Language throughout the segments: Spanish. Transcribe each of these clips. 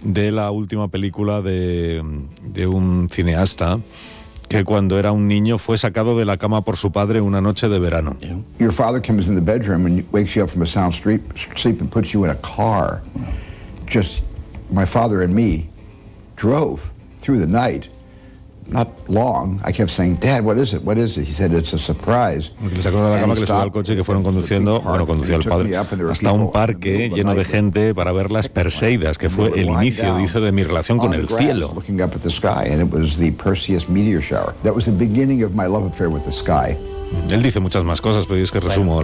de la última película de un cineasta que cuando era un niño fue sacado de la cama por su padre una noche de verano. Your father comes in the bedroom and wakes you up from a sound sleep and puts you in a car. Just my father and me drove through the night. Not long. I kept saying, Dad, what is it? What is it? He said, it's a surprise. Que le sacó de la cama, que le subió al coche y que fueron conduciendo, conducía el padre, hasta un parque lleno de gente para ver las Perseidas, que fue el inicio, dice, de mi relación con el cielo. Looking up at the sky, and it was the Perseus meteor shower. That was the beginning of my love affair with the sky. Él dice muchas más cosas, pero es que resumo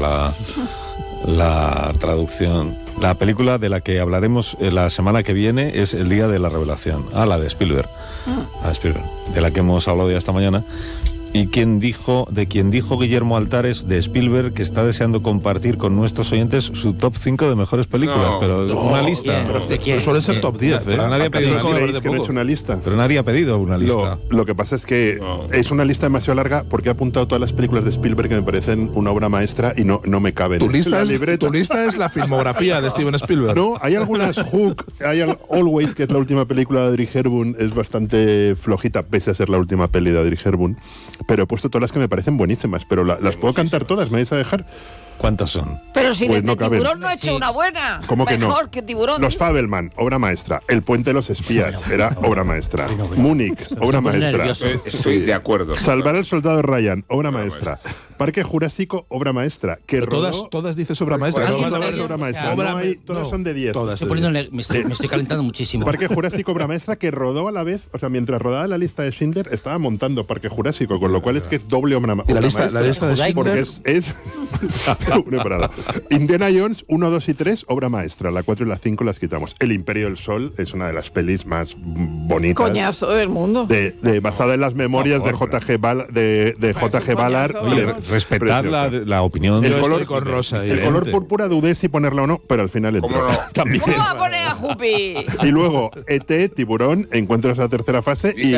la traducción. La película de la que hablaremos la semana que viene es El Día de la Revelación. La de Spielberg. La de Spielberg, de la que hemos hablado ya esta mañana. Y de quien dijo Guillermo Altares de Spielberg que está deseando compartir con nuestros oyentes su top 5 de mejores películas. Una lista. Pero suele ser top 10, Pero nadie ha pedido una lista. Pero nadie ha pedido una lista. Lo que pasa es que es una lista demasiado larga porque he apuntado todas las películas de Spielberg que me parecen una obra maestra y no me caben. Tu lista es la filmografía de Steven Spielberg. No, hay algunas Hook, hay Always, que es la última película de Audrey Hepburn, es bastante flojita, pese a ser la última peli de Audrey Hepburn. Pero he puesto todas las que me parecen buenísimas, pero las puedo cantar todas, ¿me vais a dejar? ¿Cuántas son? Pero si pues desde Tiburón no ha hecho una buena. ¿Cómo que no? Mejor que Tiburón. Los Fabelman, obra maestra. El Puente de los Espías, era obra maestra. Múnich, obra maestra. Estoy de acuerdo. Salvar al soldado Ryan, obra maestra. Parque Jurásico, obra maestra. Que todas dices obra maestra. Obra maestra. Todas son de 10. Me estoy calentando muchísimo. Parque Jurásico, obra maestra, que rodó a la vez, o sea, mientras rodaba la lista de Schindler, estaba montando Parque Jurásico, con lo cual es que es doble obra maestra. La lista de Schindler. Porque es una parada. Indiana Jones 1, 2 y 3, obra maestra. La 4 y la 5 las quitamos. El Imperio del Sol es una de las pelis más bonitas. Coñazo del mundo. Basada en las memorias de J.G. Ballard. Respetar la opinión el color con rosa. El color púrpura dudé si ponerla o no, pero al final entró. ¿Cómo no? También. ¿Cómo va a poner a Jupi? Y luego E.T., Tiburón, Encuentros a la tercera fase y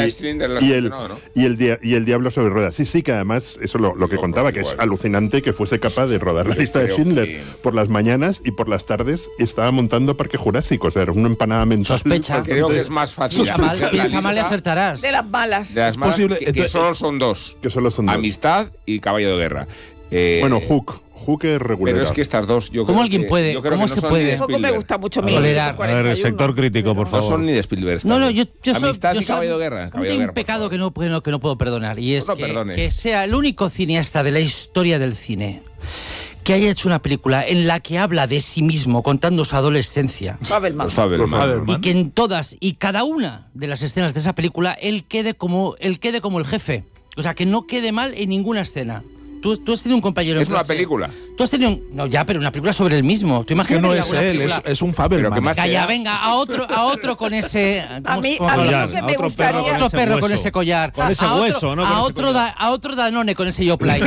el Diablo sobre ruedas. Sí, que además eso lo que contaba, que es alucinante que fuese capaz de rodar la lista de Schindler por las mañanas y por las tardes estaba montando Parque Jurásico. O sea, era una empanada mental. Sospecha. Creo que es más fácil. Piensa mal y acertarás. De las balas. De las malas, posible. que solo son dos. Amistad y Caballo de Guerra. Bueno, Hook es regular. Pero es que estas dos, yo creo ¿Cómo alguien que, puede? yo creo ¿Cómo que no se son puede? ni de Tampoco me Spielberg. gusta mucho mi Tolerar. A ver, el sector crítico, por No favor. son ni de Spielberg. No, yo Amistad y soy Caballo de Guerra. Tengo un pecado que no puedo perdonar, y es No perdones. que sea el único cineasta de la historia del cine que haya hecho una película en la que habla de sí mismo contando su adolescencia. Fabelman. Los Fabelman. Y que en todas y cada una de las escenas de esa película él quede como el jefe. O sea, que no quede mal en ninguna escena. Tú has tenido un compañero Es en una clase. película. Tú has tenido pero una película sobre él mismo. Tú Que imagínate no que es haga una él, película. es un Fabelman. Calla, venga, a otro con ese... A mí collar, lo que a me otro gustaría... perro Otro perro con hueso. ese collar. Con ese A otro- hueso, no con a ese otro collar. a otro Danone con ese Yoplait.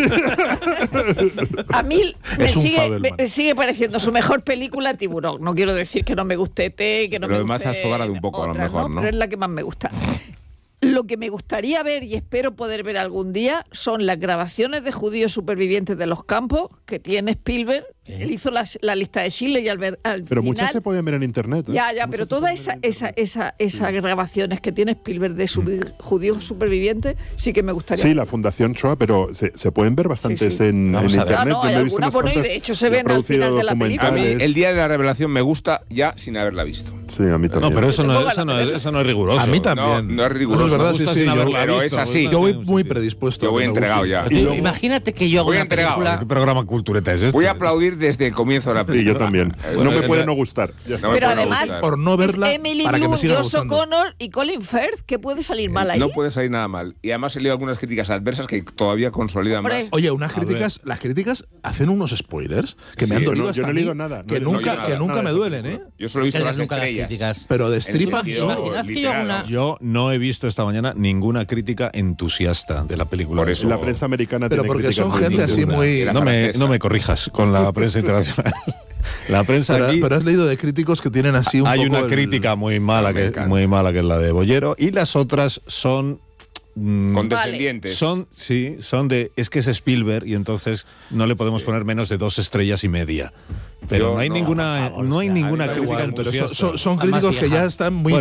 A mí Es un Fabelman. me sigue pareciendo su mejor película Tiburón. No quiero decir que no me guste E.T., que no Pero me además guste ha sobrado un poco, a lo otras, mejor, ¿no? Pero es la que más me gusta. Lo que me gustaría ver, y espero poder ver algún día, son las grabaciones de judíos supervivientes de los campos que tiene Spielberg. Él hizo la lista de Schindler y al Pero final, muchas se podían ver en internet. pero todas esas grabaciones que tiene Spielberg de judíos supervivientes sí que me gustaría. Sí, la Fundación Shoah, pero se pueden ver bastantes Sí. en internet. No, hay Yo he visto alguna, unas bueno, y cuantas de hecho se y he ven al producido final de la película. A mí documentales. el Día de la Revelación me gusta ya sin haberla visto. Sí, a mí también. No, pero eso no es riguroso. A mí también. No es riguroso. No, es verdad, Me gusta sí, sin yo- haberla pero visto, es así. Yo voy muy predispuesto. Yo voy a que me entregado guste. ya. Y luego- Imagínate que yo hago Voy una entregado. película... ¿Qué programa cultureta es este? Voy a aplaudir desde el comienzo de la Sí, película. yo también. Eso No me es- puede no gustar. Ya está. No me Pero puede no además, gustar. Por no verla, Es Emily para que me Blunt, siga Josh gustando. O'Connor y Colin Firth. ¿Qué puede salir mal ahí? No puede salir nada mal. Y además he leído algunas críticas adversas que todavía consolidan Hombre. más. Oye, las críticas hacen unos spoilers que me han Sí, dolido yo hasta no he a mí, leído nada, que no he nunca, leído que nada, nunca nada me de duelen, película. Yo solo he visto las nunca las estrellas. críticas. Pero En destripa. el sentido Imaginad que yo hago literal, una... Yo no he visto esta mañana ninguna crítica entusiasta de la película. Por eso. La prensa americana Pero tiene porque críticas son muy gente así duras. muy. Era No francesa. me corrijas con la prensa internacional. La prensa aquí... Pero has leído de críticos que tienen así un Hay poco. una crítica muy mala, que es la de Bollero, y las otras son... Condescendientes. son de... Es que es Spielberg y entonces no le podemos poner menos de 2 estrellas y media. Pero Yo no hay no, ninguna, por favor, no hay a mí ninguna me da crítica igual, Pero entusiasta. son críticos que ya están muy